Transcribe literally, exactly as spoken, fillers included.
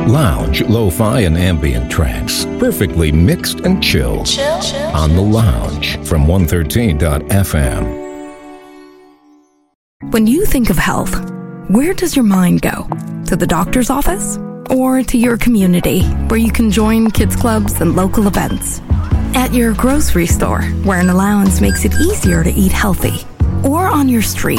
Lounge, lo-fi, and ambient tracks, perfectly mixed and chilled. Chill, chill, on The Lounge from one thirteen dot f m. When you think of health, where does your mind go? To the doctor's office? Or to your community, where you can join kids clubs and local events? At your grocery store, where an allowance makes it easier to eat healthy? Or on your street,